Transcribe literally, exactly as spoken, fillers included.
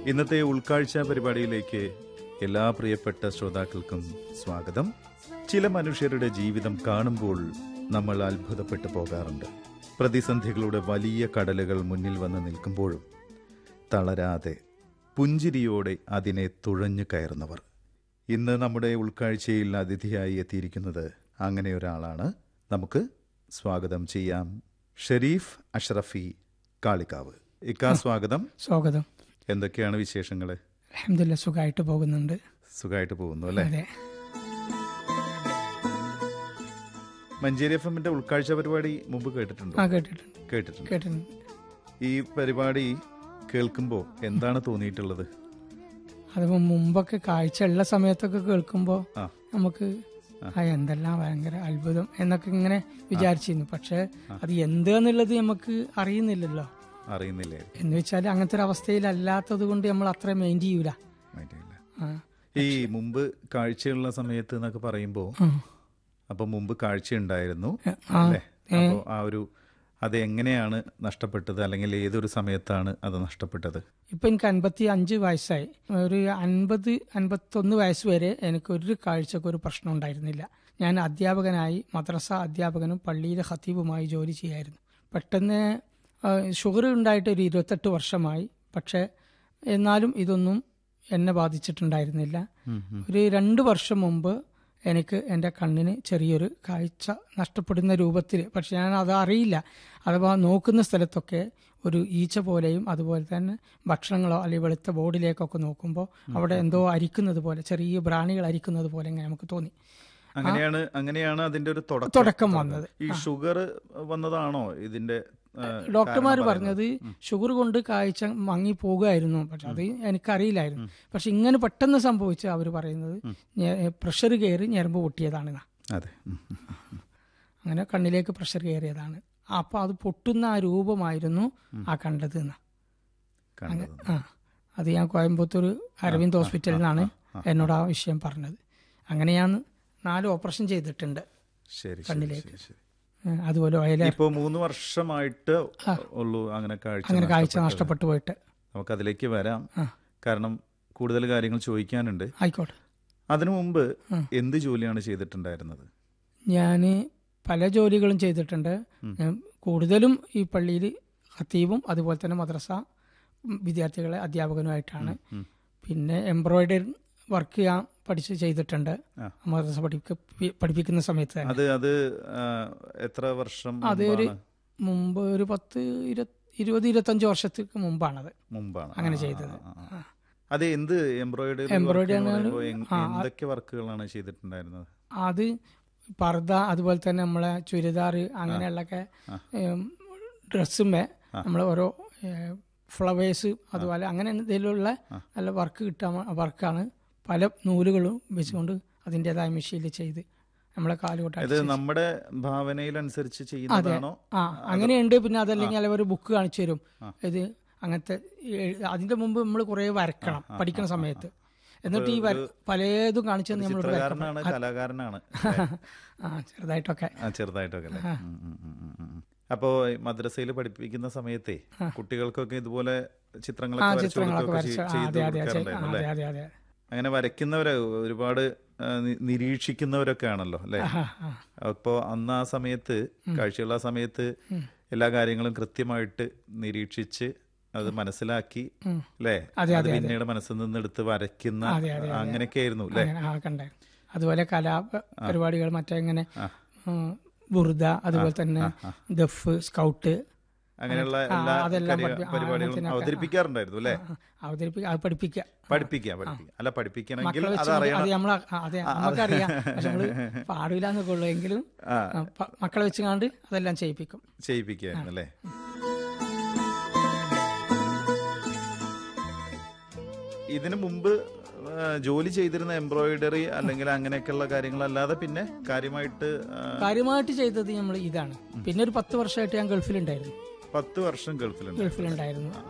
ഇന്നത്തെ ഉൾക്കാഴ്ച പരിപാടിയിലേക്ക് എല്ലാ പ്രിയപ്പെട്ട ശ്രോതാക്കൾക്കും സ്വാഗതം. ചില മനുഷ്യരുടെ ജീവിതം കാണുമ്പോൾ നമ്മൾ അത്ഭുതപ്പെട്ടു പോകാറുണ്ട്. പ്രതിസന്ധികളുടെ വലിയ കടലുകൾ മുന്നിൽ വന്ന് നിൽക്കുമ്പോഴും തളരാതെ പുഞ്ചിരിയോടെ അതിനെ തുഴഞ്ഞു കയറുന്നവർ. ഇന്ന് നമ്മുടെ ഉൾക്കാഴ്ചയിൽ അതിഥിയായി എത്തിയിരിക്കുന്നത് അങ്ങനെ ഒരാളാണ്. നമുക്ക് സ്വാഗതം ചെയ്യാം. ഷെരീഫ് അഷ്റഫി കാളികാവ്. ഇക്കാ സ്വാഗതം. സ്വാഗതം. എന്തൊക്കെയാണ് വിശേഷങ്ങൾ? അൽഹംദുലില്ലാഹ്, സുഖമായിട്ട് പോകുന്നുണ്ട്. സുഖമായിട്ട് പോകുന്നു അല്ലേ? അതെ. മഞ്ചേരി എഫ് എമ്മിന്റെ ഉൾക്കാഴ്ച പരിപാടി മുമ്പ് കേട്ടിട്ടുണ്ടോ? ആ കേട്ടിട്ടുണ്ട് കേട്ടിട്ടുണ്ട് കേട്ടിട്ടുണ്ട് ഈ പരിപാടി കേൾക്കുമ്പോൾ എന്താണ് തോന്നിയിട്ടുള്ളത്? അതിപ്പോ മുമ്പൊക്കെ കാഴ്ച ഉള്ള സമയത്തൊക്കെ കേൾക്കുമ്പോ ആ. നമുക്ക് ആ എന്തെല്ലാം ഭയങ്കര അത്ഭുതം എന്നൊക്കെ ഇങ്ങനെ വിചാരിച്ചിരുന്നു. പക്ഷെ അത് എന്താന്നുള്ളത് നമുക്ക് അറിയുന്നില്ലല്ലോ. അറിയുന്നില്ലേ? എന്ന് വെച്ചാൽ അങ്ങനത്തെ ഒരു അവസ്ഥയിലല്ലാത്തത് കൊണ്ട് നമ്മൾ അത്ര മെയിൻ ചെയ്യൂല. മൈൻഡില്ല. ആ. ഈ മുമ്പ് കാഴ്ചയുള്ള സമയത്ത് എന്നൊക്കെ പറയുമ്പോ ഉം. അപ്പൊ മുമ്പ് കാഴ്ച ഉണ്ടായിരുന്നു ആ. അല്ലേ? അപ്പോ ആ ഒരു അത് എങ്ങനെയാണ് നഷ്ടപ്പെട്ടത്, അല്ലെങ്കിൽ ഏതൊരു സമയത്താണ് അത് നഷ്ടപ്പെട്ടത്? ഇപ്പൊ എനിക്ക് അൻപത്തി അഞ്ച് വയസ്സായി. ഒരു അൻപത് അൻപത്തൊന്ന് വയസ്സ് വരെ എനിക്ക് ഒരു കാഴ്ചക്ക് ഒരു പ്രശ്നം ഉണ്ടായിരുന്നില്ല. ഞാൻ അധ്യാപകനായി, മദ്രസ അധ്യാപകനും പള്ളിയിലെ ഖത്തീബുമായി ജോലി ചെയ്യായിരുന്നു. പെട്ടെന്ന് ഷുഗർ ഉണ്ടായിട്ട് ഒരു ഇരുപത്തെട്ട് വർഷമായി. പക്ഷെ എന്നാലും ഇതൊന്നും എന്നെ ബാധിച്ചിട്ടുണ്ടായിരുന്നില്ല. ഒരു രണ്ട് വർഷം മുമ്പ് എനിക്ക് എൻ്റെ കണ്ണിന് ചെറിയൊരു കാഴ്ച നഷ്ടപ്പെടുന്ന രൂപത്തിൽ, പക്ഷെ ഞാൻ അത് അറിയില്ല. അഥവാ നോക്കുന്ന സ്ഥലത്തൊക്കെ ഒരു ഈച്ച പോലെയും അതുപോലെ തന്നെ ഭക്ഷണങ്ങളോ അല്ലെങ്കിൽ വെളുത്ത ബോർഡിലേക്കൊക്കെ നോക്കുമ്പോൾ അവിടെ എന്തോ അരിക്കുന്നത് പോലെ, ചെറിയ പ്രാണികൾ അരിക്കുന്നത് പോലെ ഇങ്ങനെ നമുക്ക് തോന്നി. അങ്ങനെയാണ് അങ്ങനെയാണ് അതിന്റെ ഒരു തുടക്കം വന്നത്. ഈ ഷുഗർ വന്നതാണോ ഇതിന്റെ? ഡോക്ടർമാർ പറഞ്ഞത് ഷുഗർ കൊണ്ട് കാഴ്ച മങ്ങി പോകുമായിരുന്നു. പക്ഷെ അത് എനിക്കറിയില്ലായിരുന്നു. പക്ഷെ ഇങ്ങനെ പെട്ടെന്ന് സംഭവിച്ച അവർ പറയുന്നത് പ്രഷർ കയറി ഞരമ്പ് പൊട്ടിയതാണ്. അതെ. അങ്ങനെ കണ്ണിലേക്ക് പ്രഷർ കയറിയതാണ്. അപ്പൊ അത് പൊട്ടുന്ന ആ രൂപമായിരുന്നു ആ കണ്ടത്. ആ അത് ഞാൻ കോയമ്പത്തൂർ അരവിന്ദ് ഹോസ്പിറ്റലിൽ നിന്നാണ് എന്നോട് ആ വിഷയം പറഞ്ഞത്. അങ്ങനെ ഞാൻ നാല് ഓപ്പറേഷൻ ചെയ്തിട്ടുണ്ട് കണ്ണിലേക്ക്. അതുപോലെ ഇപ്പോ മൂന്ന് വർഷമായിട്ട് ഉള്ളൂ അങ്ങനെ കാഴ്ച അങ്ങനെ കാഴ്ച നഷ്ടപ്പെട്ടു പോയിട്ട്. നമുക്ക് അതിലേക്ക് വരാം, കാരണം കൂടുതൽ കാര്യങ്ങൾ ചോദിക്കാനുണ്ട്. ആയിക്കോട്ടെ. അതിനു മുമ്പ് എന്ത് ജോലിയാണ് ചെയ്തിട്ടുണ്ടായിരുന്നത്? ഞാൻ പല ജോലികളും ചെയ്തിട്ടുണ്ട്. കൂടുതലും ഈ പള്ളിയിൽ ഖത്തീബും അതുപോലെ തന്നെ മദ്രസ വിദ്യാർത്ഥികളെ അധ്യാപകനുമായിട്ടാണ്. പിന്നെ എംബ്രോയിഡറി വർക്ക് ചെയ്യാൻ പഠിച്ച് ചെയ്തിട്ടുണ്ട് മദ്രസ പഠിപ്പിക്കുന്ന സമയത്ത്. അത് അത് എത്ര വർഷം? അത് ഒരു മുമ്പ് ഒരു പത്ത് ഇരുപത് ഇരുപത്തഞ്ച് വർഷത്തേക്ക് മുമ്പാണത് മുമ്പാണ് അങ്ങനെ ചെയ്തത്. അത് എന്ത് എംബ്രോയിഡറി എംബ്രോയിഡറി എന്തൊക്കെ വർക്കുകളാണ് ചെയ്തിട്ടുണ്ടായിരുന്നത്? അത് പർദ്ദ, അതുപോലെ തന്നെ നമ്മളെ ചുരിദാർ, അങ്ങനെയുള്ളൊക്കെ ഡ്രസ്സുമേ നമ്മൾ ഓരോ ഫ്ലവേഴ്സ് അതുപോലെ അങ്ങനെ എന്തെങ്കിലുമുള്ള നല്ല വർക്ക് കിട്ടാൻ വർക്കാണ്. പല നൂലുകളും വെച്ചുകൊണ്ട് അതിൻ്റെതായ മെഷീനിൽ ചെയ്ത് നമ്മളെ കാലുകൊട്ടാണ്. നമ്മുടെ ഭാവനയിലനുസരിച്ച് ചെയ്യുന്നതാണോ? ആ അങ്ങനെയുണ്ട്. പിന്നെ അതല്ലെങ്കിൽ അവർ ബുക്ക് കാണിച്ചു തരും. ഇത് അങ്ങനത്തെ അതിന്റെ മുമ്പ് നമ്മൾ കുറെ വരക്കണം പഠിക്കുന്ന സമയത്ത്. എന്നിട്ട് ഈ പലതും കാണിച്ചു തന്നെ നമ്മൾ കലാകാരനാണ്. ആ ചെറുതായിട്ടൊക്കെ ചെറുതായിട്ടൊക്കെ അപ്പോ മദ്രസയിൽ പഠിപ്പിക്കുന്ന സമയത്തെ കുട്ടികൾക്കൊക്കെ ഇതുപോലെ ചിത്രങ്ങളൊക്കെ വരച്ചു. അങ്ങനെ വരയ്ക്കുന്നവരെ ഒരുപാട് നിരീക്ഷിക്കുന്നവരൊക്കെ ആണല്ലോ അല്ലെ? അപ്പോ അന്ന് ആ സമയത്ത് കാഴ്ചയുള്ള ആ സമയത്ത് എല്ലാ കാര്യങ്ങളും കൃത്യമായിട്ട് നിരീക്ഷിച്ച് അത് മനസ്സിലാക്കി അല്ലേ? അത് പിന്നീട് മനസ്സിൽ നിന്ന് എടുത്ത് വരയ്ക്കുന്ന അങ്ങനെയൊക്കെ ആയിരുന്നു അല്ലേ? അതുപോലെ കലാ പരിപാടികൾ മറ്റേ ഇങ്ങനെ ബുർദ, അതുപോലെ തന്നെ ദഫ്, സ്കൗട്ട്, അങ്ങനെയുള്ള എല്ലാ പരിപാടികളും അവതരിപ്പിക്കാറുണ്ടായിരുന്നു അല്ലേ? അവതരിപ്പിക്കുക, പഠിപ്പിക്കുക പഠിപ്പിക്കുക പഠിപ്പിക്കുക അല്ല പഠിപ്പിക്കണമെങ്കിൽ നമുക്കറിയാം. പക്ഷെ നമ്മള് പാടില്ല എന്നൊക്കെ ഉള്ളൂ. എങ്കിലും മക്കളെ വെച്ച് കണ്ട് അതെല്ലാം ചെയ്യിപ്പിക്കും ചെയ്യിപ്പിക്കുകയായിരുന്നു അല്ലേ? ഇതിനു മുമ്പ് ജോലി ചെയ്തിരുന്ന എംബ്രോയിഡറി അല്ലെങ്കിൽ അങ്ങനെയൊക്കെയുള്ള കാര്യങ്ങളല്ലാതെ പിന്നെ കാര്യമായിട്ട് കാര്യമായിട്ട് ചെയ്തത് നമ്മൾ ഇതാണ്. പിന്നെ ഒരു പത്ത് വർഷമായിട്ട് ഞാൻ ഗൾഫിലുണ്ടായിരുന്നു. പത്ത് വർഷം ഗൾഫിലുണ്ടായിരുന്നു. ഗൾഫിലുണ്ടായിരുന്നു